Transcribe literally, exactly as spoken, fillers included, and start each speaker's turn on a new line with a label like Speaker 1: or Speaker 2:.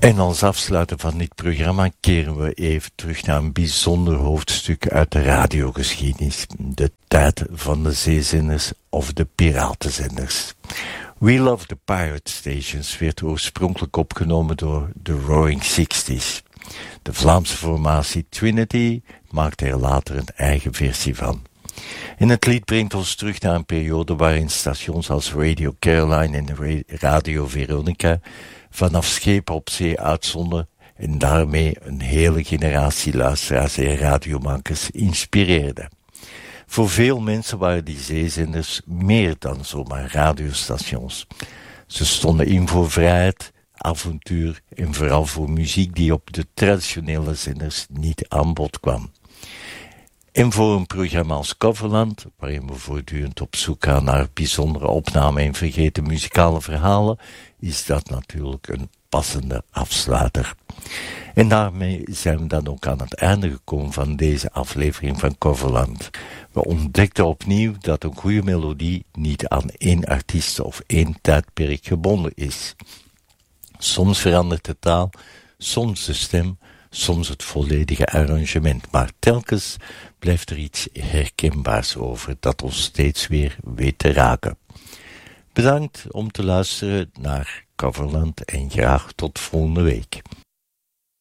Speaker 1: En als afsluiter van dit programma keren we even terug naar een bijzonder hoofdstuk uit de radiogeschiedenis. De tijd van de zeezenders of de piratenzenders. We Love the Pirate Stations werd oorspronkelijk opgenomen door de Roaring Sixties. De Vlaamse formatie Trinity maakte er later een eigen versie van. En het lied brengt ons terug naar een periode waarin stations als Radio Caroline en Radio Veronica vanaf schepen op zee uitzonden en daarmee een hele generatie luisteraars en radiomakers inspireerden. Voor veel mensen waren die zeezenders meer dan zomaar radiostations. Ze stonden in voor vrijheid, avontuur en vooral voor muziek die op de traditionele zenders niet aan bod kwam. En voor een programma als Coverland, waarin we voortdurend op zoek gaan naar bijzondere opnamen en vergeten muzikale verhalen, is dat natuurlijk een passende afsluiter. En daarmee zijn we dan ook aan het einde gekomen van deze aflevering van Coverland. We ontdekten opnieuw dat een goede melodie niet aan één artiest of één tijdperk gebonden is. Soms verandert de taal, soms de stem, soms het volledige arrangement, maar telkens blijft er iets herkenbaars over dat ons steeds weer weet te raken. Bedankt om te luisteren naar Coverland en graag tot volgende week.